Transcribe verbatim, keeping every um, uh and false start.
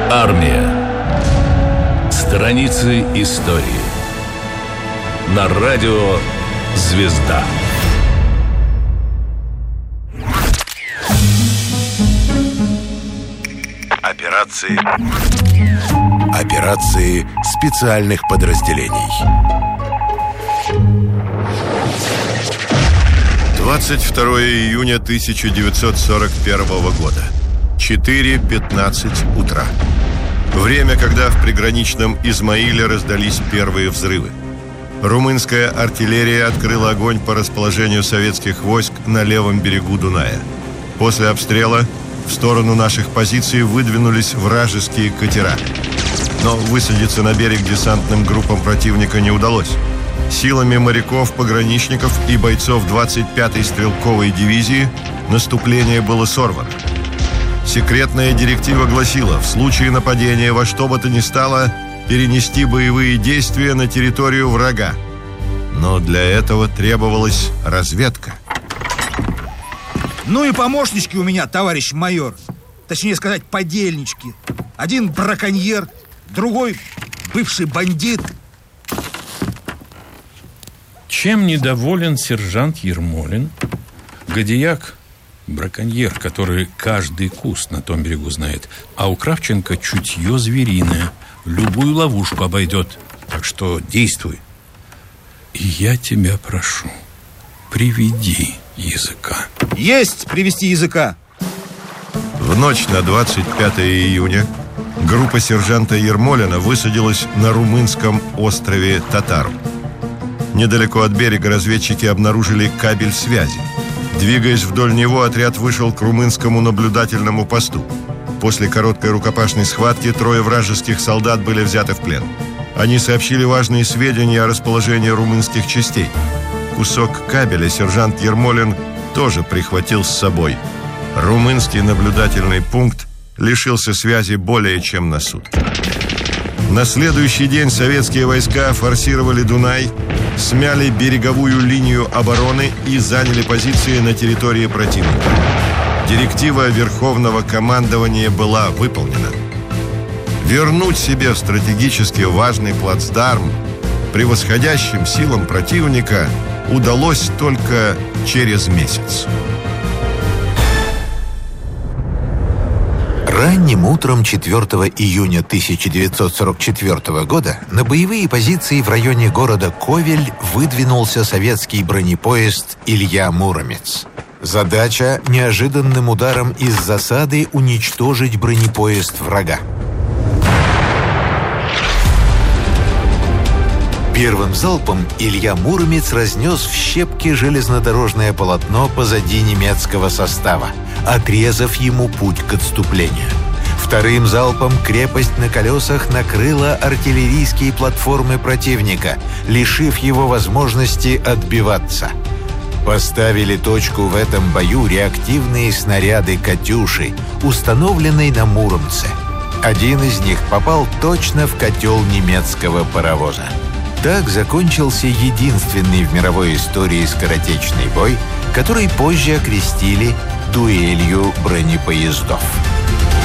Армия. Страницы истории. На радио «Звезда». Операции. Операции специальных подразделений. двадцать второго июня тысяча девятьсот сорок первого года. четыре пятнадцать утра. Время, когда в приграничном Измаиле раздались первые взрывы. Румынская артиллерия открыла огонь по расположению советских войск на левом берегу Дуная. После обстрела в сторону наших позиций выдвинулись вражеские катера. Но высадиться на берег десантным группам противника не удалось. Силами моряков, пограничников и бойцов двадцать пятой стрелковой дивизии наступление было сорвано. Секретная директива гласила: в случае нападения во что бы то ни стало перенести боевые действия на территорию врага. Но для этого требовалась разведка. Ну и помощнички у меня, товарищ майор. Точнее сказать, подельнички. Один браконьер, другой бывший бандит. Чем недоволен сержант Ермолин? Гадияк – браконьер, который каждый куст на том берегу знает. А у Кравченко чутье звериное. Любую ловушку обойдет. Так что действуй. И я тебя прошу, приведи языка. Есть привести языка. В ночь на двадцать пятое июня группа сержанта Ермолина высадилась на румынском острове Татару. Недалеко от берега разведчики обнаружили кабель связи. Двигаясь вдоль него, отряд вышел к румынскому наблюдательному посту. После короткой рукопашной схватки трое вражеских солдат были взяты в плен. Они сообщили важные сведения о расположении румынских частей. Кусок кабеля сержант Ермолин тоже прихватил с собой. Румынский наблюдательный пункт лишился связи более чем на сутки. На следующий день советские войска форсировали Дунай, смяли береговую линию обороны и заняли позиции на территории противника. Директива Верховного командования была выполнена. Вернуть себе стратегически важный плацдарм превосходящим силам противника удалось только через месяц. Ранним утром четвёртого июня тысяча девятьсот сорок четвёртого года на боевые позиции в районе города Ковель выдвинулся советский бронепоезд «Илья Муромец». Задача – неожиданным ударом из засады уничтожить бронепоезд врага. Первым залпом Илья Муромец разнес в щепки железнодорожное полотно позади немецкого состава, отрезав ему путь к отступлению. Вторым залпом крепость на колесах накрыла артиллерийские платформы противника, лишив его возможности отбиваться. Поставили точку в этом бою реактивные снаряды «Катюши», установленные на Муромце. Один из них попал точно в котел немецкого паровоза. Так закончился единственный в мировой истории скоротечный бой, который позже окрестили дуэлью бронепоездов.